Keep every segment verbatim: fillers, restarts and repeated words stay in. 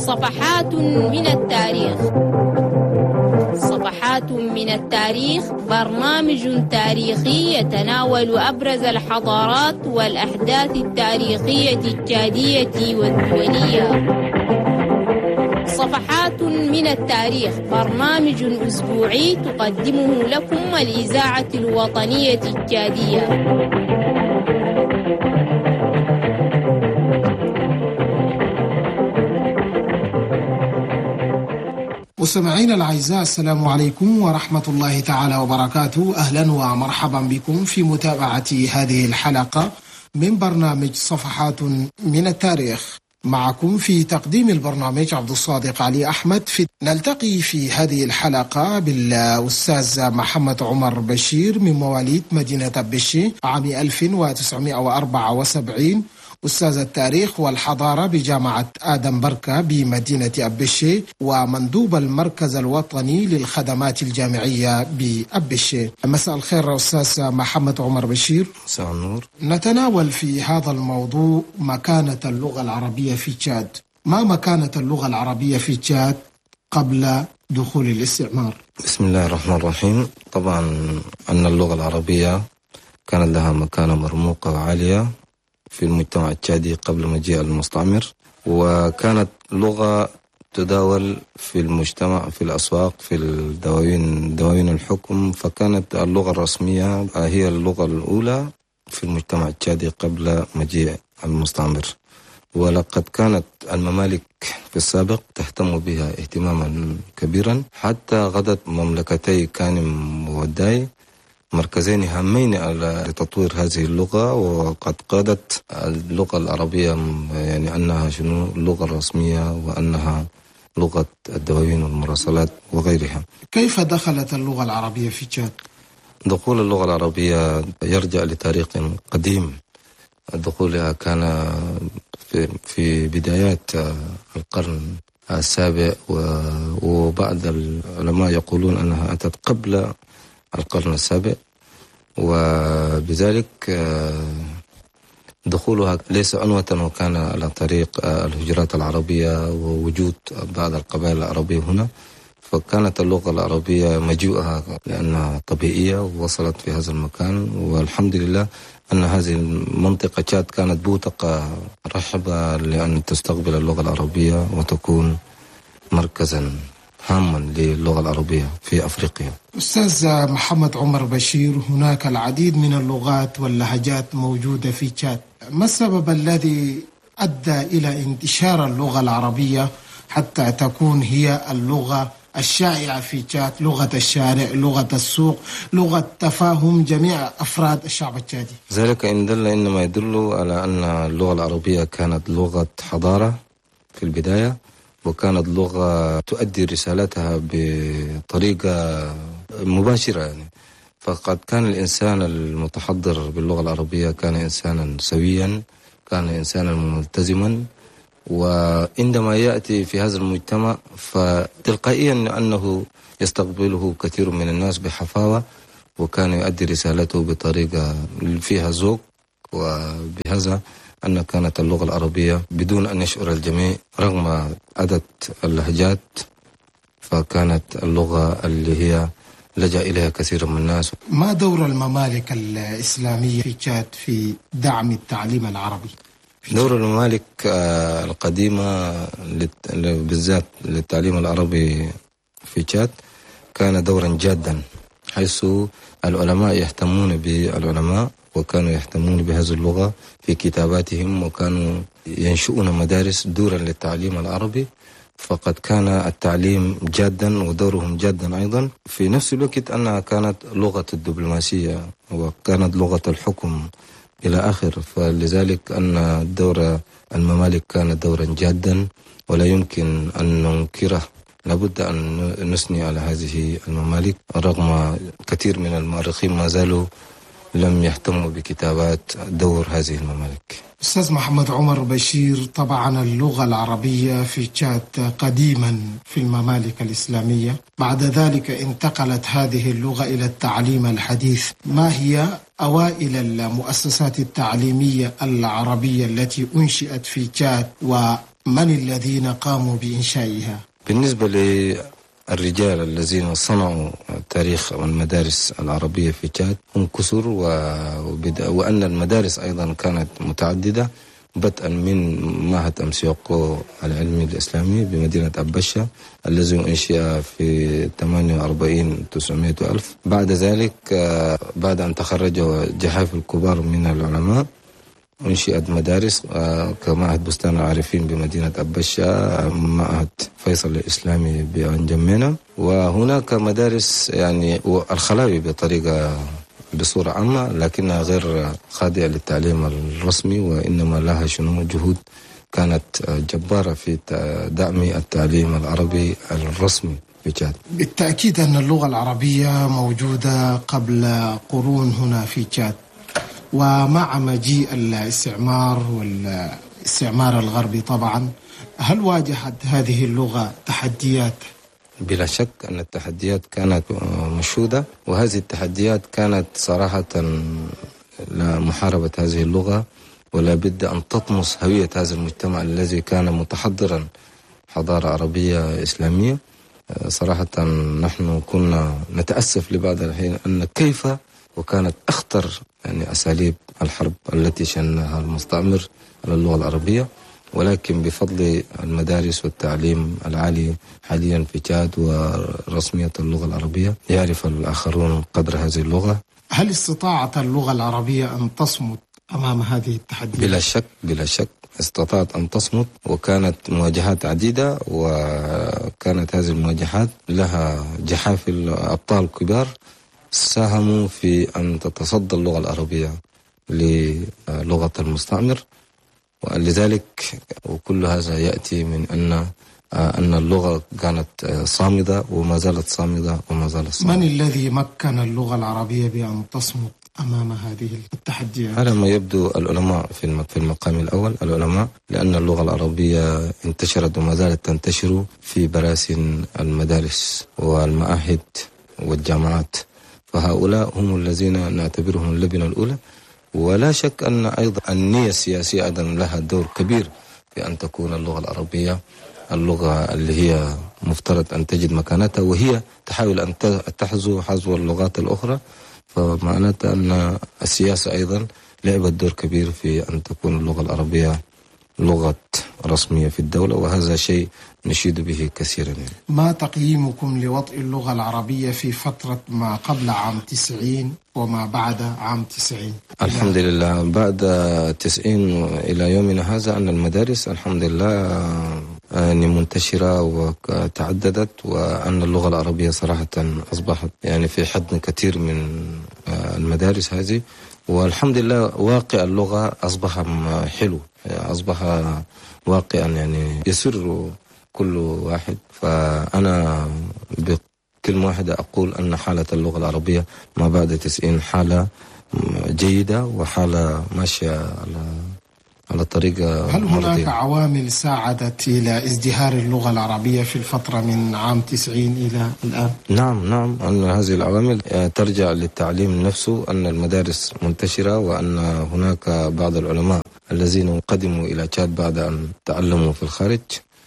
صفحات من التاريخ. صفحات من التاريخ برنامج تاريخي يتناول أبرز الحضارات والأحداث التاريخية التشادية والدولية. صفحات من التاريخ برنامج أسبوعي تقدمه لكم الإذاعة الوطنية التشادية. مستمعينا الأعزاء، السلام عليكم ورحمة الله تعالى وبركاته. أهلا ومرحبا بكم في متابعة هذه الحلقة من برنامج صفحات من التاريخ. معكم في تقديم البرنامج عبد الصادق علي أحمد. في نلتقي في هذه الحلقة بالأستاذ محمد عمر بشير من مواليد مدينة أبشي عام ألف وتسعمائة وأربعة وسبعين، أستاذ التاريخ والحضارة بجامعة آدم بركة بمدينة أبشي، ومندوب المركز الوطني للخدمات الجامعية بأبشي. مساء الخير أستاذ محمد عمر بشير. مساء النور. نتناول في هذا الموضوع مكانة اللغة العربية في تشاد. ما مكانة اللغة العربية في تشاد قبل دخول الاستعمار؟ بسم الله الرحمن الرحيم. طبعا أن اللغة العربية كانت لها مكانة مرموقة وعالية في المجتمع التشادي قبل مجيء المستعمر، وكانت لغة تداول في المجتمع في الأسواق في الدواوين دواوين الحكم، فكانت اللغة الرسمية هي اللغة الأولى في المجتمع التشادي قبل مجيء المستعمر. ولقد كانت الممالك في السابق تهتم بها اهتماما كبيرا، حتى غدت مملكتي كانم ووداي مركزين هامين على تطوير هذه اللغة، وقد قادت اللغة العربية يعني أنها شنو اللغة الرسمية وأنها لغة الدواوين والمراسلات وغيرها. كيف دخلت اللغة العربية في تشاد؟ دخول اللغة العربية يرجع لتاريخ قديم. دخولها كان في, في بدايات القرن السابع، وبعض العلماء يقولون أنها أتت قبل القرن السابع، وبذلك دخولها ليس عنوة، وكان على طريق الهجرات العربية ووجود بعض القبائل العربية هنا. فكانت اللغة العربية مجيئها لأنها طبيعية ووصلت في هذا المكان، والحمد لله أن هذه المنطقة تشاد كانت بوتقة رحبة لأن تستقبل اللغة العربية وتكون مركزا هاما للغة العربية في أفريقيا. أستاذ محمد عمر بشير، هناك العديد من اللغات واللهجات موجودة في تشاد. ما السبب الذي أدى إلى انتشار اللغة العربية حتى تكون هي اللغة الشائعة في تشاد، لغة الشارع، لغة السوق، لغة تفاهم جميع أفراد الشعب التشادي؟ ذلك إن دل إنما يدل على أن اللغة العربية كانت لغة حضارة في البداية، وكانت لغة تؤدي رسالتها بطريقة مباشرة يعني. فقد كان الإنسان المتحضر باللغة العربية كان إنسانا سويا، كان إنسانا ملتزما، وعندما يأتي في هذا المجتمع فتلقائيا أنه يستقبله كثير من الناس بحفاوة، وكان يؤدي رسالته بطريقة فيها ذوق. وبهذا أن كانت اللغة العربية بدون أن يشعر الجميع رغم عدد اللهجات، فكانت اللغة اللي هي لجأ إليها كثير من الناس. ما دور الممالك الإسلامية في تشاد في دعم التعليم العربي؟ دور الممالك القديمة بالذات للتعليم العربي في تشاد كان دورا جادا، حيث العلماء يهتمون بالعلماء، وكانوا يهتمون بهذه اللغة في كتاباتهم، وكانوا ينشؤون مدارس دورا للتعليم العربي. فقد كان التعليم جادا ودورهم جادا أيضا. في نفس الوقت أنها كانت لغة الدبلوماسية وكانت لغة الحكم إلى آخر، فلذلك أن دور الممالك كان دورا جادا ولا يمكن أن ننكره. لابد أن نثني على هذه الممالك رغم كثير من المؤرخين ما زالوا لم يهتموا بكتابات دور هذه الممالك. أستاذ محمد عمر بشير، طبعا اللغة العربية في تشاد قديما في الممالك الإسلامية، بعد ذلك انتقلت هذه اللغة إلى التعليم الحديث. ما هي أوائل المؤسسات التعليمية العربية التي أنشئت في تشاد من الذين قاموا بإنشائها؟ بالنسبة للرجال الذين صنعوا تاريخ المدارس العربية في تشاد هم كثر، وأن المدارس أيضا كانت متعددة، بدءا من معهد أمسيوقو العلمي الإسلامي بمدينة أبشة الذي أنشئ في ثمانية وأربعين تسعمائة ألف. بعد ذلك بعد أن تخرج جحافل الكبار من العلماء أنشئت مدارس كمعهد بستان العارفين بمدينة أبشة، معهد فيصل الإسلامي بأنجمينا، وهناك مدارس يعني الخلاوي بطريقة بصورة عامة لكنها غير خاضعة للتعليم الرسمي، وإنما لها شنو جهود كانت جبارة في دعم التعليم العربي الرسمي في تشاد. بالتأكيد أن اللغة العربية موجودة قبل قرون هنا في تشاد، ومع مجيء الاستعمار والاستعمار الغربي طبعا، هل واجهت هذه اللغة تحديات؟ بلا شك أن التحديات كانت مشهودة، وهذه التحديات كانت صراحة لمحاربة هذه اللغة، ولا بد أن تطمس هوية هذا المجتمع الذي كان متحضرا حضارة عربية إسلامية. صراحة نحن كنا نتأسف لبعض الحين أن كيف وكانت أخطر يعني أساليب الحرب التي شنها المستعمر على اللغة العربية، ولكن بفضل المدارس والتعليم العالي حاليا في تشاد ورسمية اللغة العربية يعرف الآخرون قدر هذه اللغة. هل استطاعت اللغة العربية أن تصمد أمام هذه التحديات؟ بلا شك بلا شك استطاعت أن تصمد، وكانت مواجهات عديدة، وكانت هذه المواجهات لها جحافل أبطال كبار ساهموا في أن تتصدى اللغة العربية للغة المستعمر، ولذلك وكل هذا يأتي من أن أن اللغة كانت صامدة وما زالت صامدة وما زالت صامدة. من الذي مكن اللغة العربية بأن تصمد أمام هذه التحديات؟ على ما يبدو العلماء في المقام الأول، العلماء، لأن اللغة العربية انتشرت وما زالت تنتشر في براسن المدارس والمعاهد والجامعات، فهؤلاء هم الذين نعتبرهم اللبنة الأولى. ولا شك أن أيضا النية السياسية أيضا لها دور كبير في أن تكون اللغة العربية اللغة اللي هي مفترض أن تجد مكانتها، وهي تحاول أن تحذو حذو اللغات الأخرى، فمعناته أن السياسة أيضا لعبت دور كبير في أن تكون اللغة العربية لغة رسمية في الدولة، وهذا شيء نشيد به كثيرا. ما تقييمكم لوضع اللغة العربية في فترة ما قبل عام تسعين وما بعد عام تسعين؟ الحمد لله بعد تسعين إلى يومنا هذا أن المدارس الحمد لله أن منتشرة وتعددت، وأن اللغة العربية صراحة أصبحت يعني في حضن كثير من المدارس هذه، والحمد لله واقع اللغة أصبح حلو، أصبح واقعا يعني يسر كل واحد. فأنا بكلمة واحدة أقول أن حالة اللغة العربية ما بعد تسعين حالة جيدة وحالة ماشية على على طريقة. هل هناك مرضية. عوامل ساعدت إلى ازدهار اللغة العربية في الفترة من عام تسعين إلى الآن؟ نعم نعم أن هذه العوامل ترجع للتعليم نفسه، أن المدارس منتشرة، وأن هناك بعض العلماء الذين قدموا إلى تشاد بعد أن تعلموا في الخارج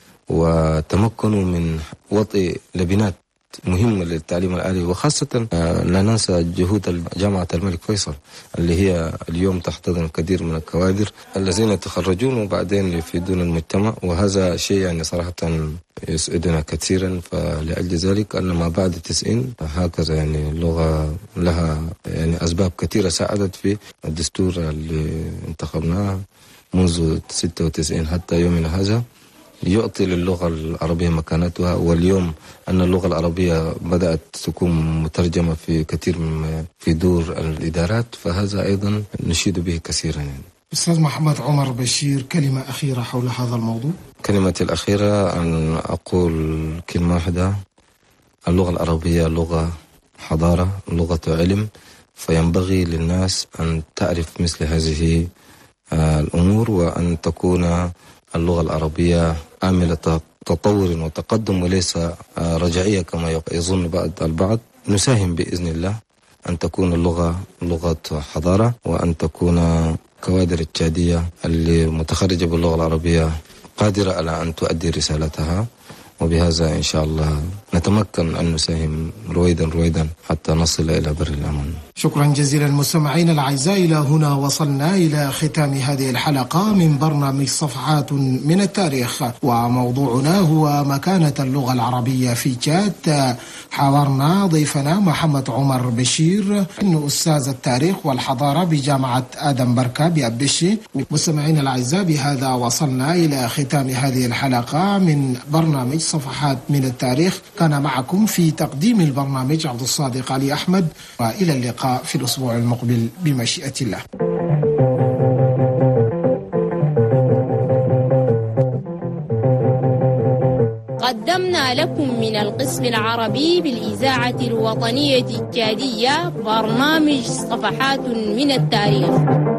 وتمكنوا من وضع لبنات مهمة للتعليم العالي، وخاصة لا ننسى جهود جامعة الملك فيصل اللي هي اليوم تحتضن الكثير من الكوادر الذين يتخرجون وبعدين يفيدون المجتمع، وهذا شيء يعني صراحة يسعدنا كثيرا. فلأجل ذلك أن ما بعد تسعين هكذا يعني اللغة لها يعني أسباب كثيرة ساعدت في الدستور اللي انتخبناه منذ ستة وتسعين حتى يومنا هذا يعطي للغة العربية مكانتها. واليوم أن اللغة العربية بدأت تكون مترجمة في كثير من في دور الإدارات، فهذا أيضا نشيد به كثيرا يعني. أستاذ محمد عمر بشير، كلمة أخيرة حول هذا الموضوع. كلمتي الأخيرة أن أقول كلمة واحدة: اللغة العربية لغة حضارة، لغة علم، فينبغي للناس أن تعرف مثل هذه الأمور، وأن تكون اللغة العربية عاملة تطور وتقدم وليس رجعية كما يظن بعض البعض. نساهم بإذن الله أن تكون اللغة لغة حضارة، وأن تكون كوادر التشادية اللي متخرجة باللغة العربية قادرة على أن تؤدي رسالتها، وبهذا إن شاء الله نتمكن أن نساهم رويدا رويدا حتى نصل إلى بر الأمان. شكرا جزيلا مستمعينا الأعزاء، إلى هنا وصلنا إلى ختام هذه الحلقة من برنامج صفحات من التاريخ، وموضوعنا هو مكانة اللغة العربية في تشاد. حاورنا ضيفنا محمد عمر بشير، إنه أستاذ التاريخ والحضارة بجامعة آدم بركة بأبشي. مستمعينا الأعزاء، بهذا وصلنا إلى ختام هذه الحلقة من برنامج صفحات من التاريخ. كان معكم في تقديم البرنامج عبد الصادق علي أحمد، وإلى اللقاء في الأسبوع المقبل بمشيئة الله. قدمنا لكم من القسم العربي بالإذاعة الوطنية التشادية برنامج صفحات من التاريخ.